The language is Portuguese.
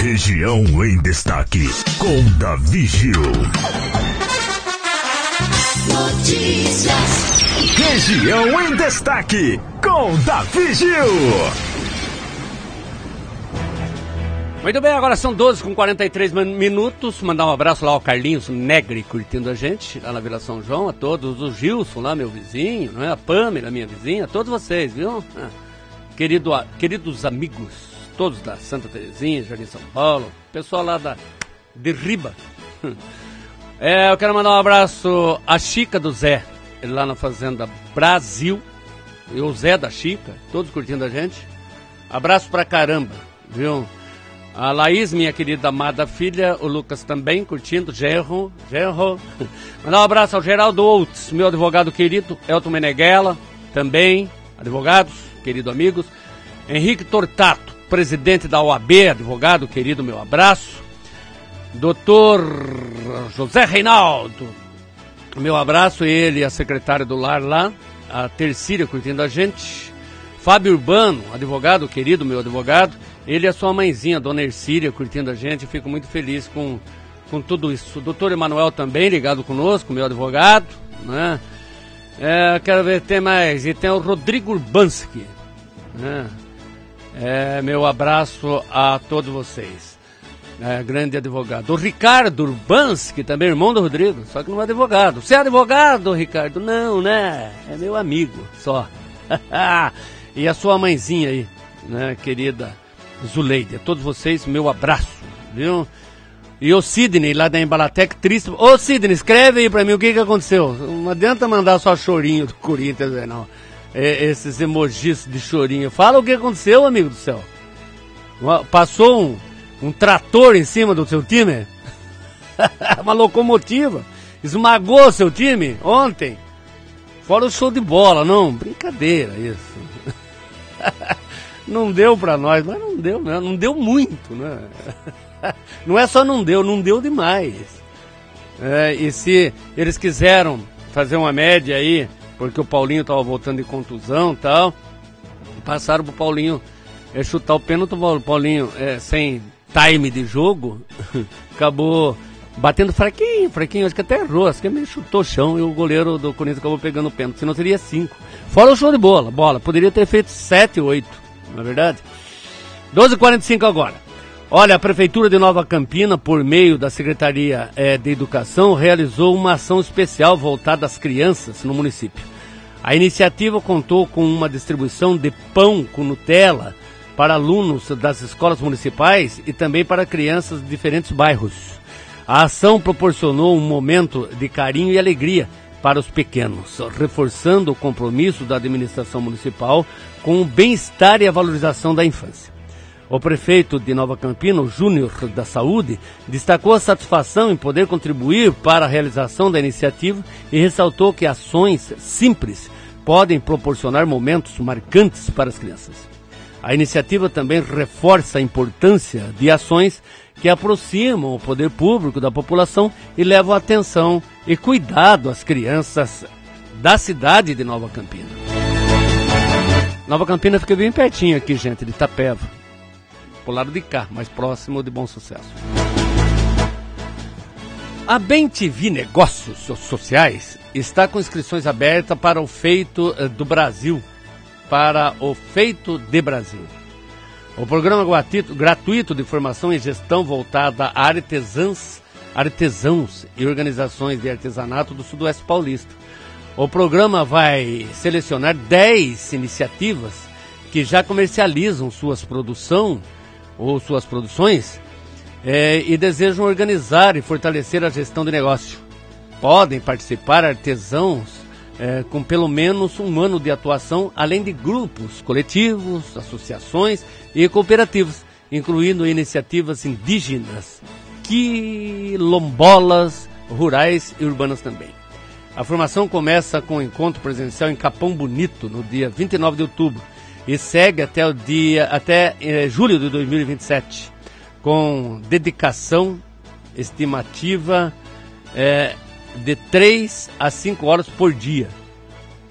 Região em Destaque, com Davi Gil. Notícias. Região em Destaque, com Davi Gil. Muito bem, agora são 12h43. Mandar um abraço lá ao Carlinhos Negri curtindo a gente, lá na Vila São João, a todos, o Gilson lá, meu vizinho, não é? A Pamela, minha vizinha, a todos vocês, viu? Queridos amigos, todos da Santa Terezinha, Jardim São Paulo, pessoal lá de Riba. Eu quero mandar um abraço à Chica do Zé, ele lá na Fazenda Brasil, e o Zé da Chica, todos curtindo a gente. Abraço pra caramba, viu? A Laís, minha querida amada filha, o Lucas também curtindo, Gerro. Mandar um abraço ao Geraldo Outes, meu advogado querido, Elton Meneghella, também, advogados, querido amigos. Henrique Tortato, presidente da OAB, advogado querido, meu abraço. Doutor José Reinaldo, meu abraço, ele e a secretária do lar lá, a Tercília curtindo a gente. Fábio Urbano, advogado querido, meu advogado. Ele e a sua mãezinha, Dona Ercília, curtindo a gente. Fico muito feliz com tudo isso. O doutor Emanuel também ligado conosco, meu advogado, né? Quero ver, tem mais. E tem o Rodrigo Urbanski, né? Meu abraço a todos vocês. Grande advogado. O Ricardo Urbanski, também irmão do Rodrigo, só que não é advogado. Você é advogado, Ricardo? Não, né? É meu amigo, só. E a sua mãezinha aí, né, querida Zuleide, a todos vocês, meu abraço, viu? E o Sidney, lá da Embalatec, triste. Ô Sidney, escreve aí pra mim o que aconteceu. Não adianta mandar só chorinho do Corinthians, não. Esses emojis de chorinho. Fala o que aconteceu, amigo do céu. Passou um trator em cima do seu time? Uma locomotiva. Esmagou seu time ontem? Fora o show de bola, não. Brincadeira isso. Não deu pra nós, mas não deu, não deu muito, né? Não é só não deu demais. E se eles quiseram fazer uma média aí, porque o Paulinho tava voltando de contusão e tal, passaram pro Paulinho chutar o pênalti, o Paulinho sem time de jogo, acabou batendo fraquinho, acho que até errou, acho que ele chutou o chão e o goleiro do Corinthians acabou pegando o pênalti, senão seria 5. Fora o show de bola, poderia ter feito 7, 8. Não é verdade? 12h45 agora. Olha, a Prefeitura de Nova Campina, por meio da Secretaria de Educação, realizou uma ação especial voltada às crianças no município. A iniciativa contou com uma distribuição de pão com Nutella para alunos das escolas municipais e também para crianças de diferentes bairros. A ação proporcionou um momento de carinho e alegria para os pequenos, reforçando o compromisso da administração municipal com o bem-estar e a valorização da infância. O prefeito de Nova Campina, o Júnior da Saúde, destacou a satisfação em poder contribuir para a realização da iniciativa e ressaltou que ações simples podem proporcionar momentos marcantes para as crianças. A iniciativa também reforça a importância de ações que aproximam o poder público da população e levam atenção e cuidado às crianças da cidade de Nova Campina. Nova Campina fica bem pertinho aqui, gente, de Itapeva. Pro lado de cá, mais próximo de Bom Sucesso. A BemTV Negócios Sociais está com inscrições abertas para o Feito do Brasil. O programa gratuito de formação e gestão voltada a artesãos e organizações de artesanato do Sudoeste Paulista. O programa vai selecionar 10 iniciativas que já comercializam suas produções e desejam organizar e fortalecer a gestão de negócio. Podem participar artesãos com pelo menos um ano de atuação, além de grupos, coletivos, associações e cooperativas, incluindo iniciativas indígenas, quilombolas, rurais e urbanas também. A formação começa com um encontro presencial em Capão Bonito, no dia 29 de outubro, e segue até julho de 2027, com dedicação estimativa de 3 a 5 horas por dia.